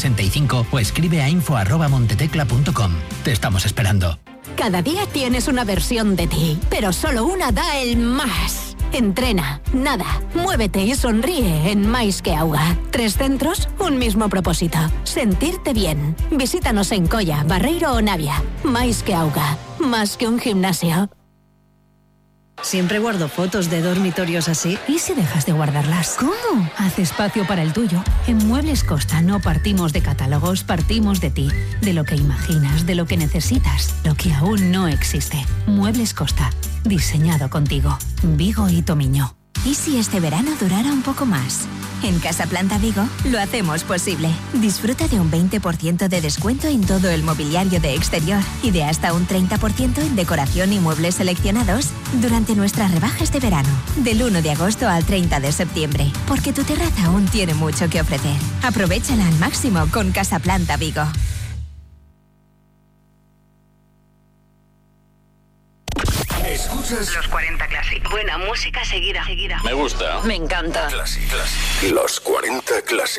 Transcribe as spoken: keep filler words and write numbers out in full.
sesenta y cinco o escribe a info arroba montetecla punto com. Te estamos esperando. Cada día tienes una versión de ti, pero solo una da el más. Entrena, nada, muévete y sonríe en Mais que Auga. Tres centros, un mismo propósito. Sentirte bien. Visítanos en Colla, Barreiro o Navia. Mais que Auga. Más que un gimnasio. Siempre guardo fotos de dormitorios así. ¿Y si dejas de guardarlas? ¿Cómo? Haz espacio para el tuyo. En Muebles Costa no partimos de catálogos, partimos de ti, de lo que imaginas, de lo que necesitas, lo que aún no existe. Muebles Costa, diseñado contigo. Vigo y Tomiño. ¿Y si este verano durara un poco más? En Casa Planta Vigo lo hacemos posible. Disfruta de un veinte por ciento de descuento en todo el mobiliario de exterior y de hasta un treinta por ciento en decoración y muebles seleccionados durante nuestras rebajas de verano, del uno de agosto al treinta de septiembre, porque tu terraza aún tiene mucho que ofrecer. Aprovéchala al máximo con Casa Planta Vigo. Escuchas Los cuarenta Classic. Buena música seguida, seguida. Me gusta. Me encanta. Classic, Classic. Los cuarenta Classic.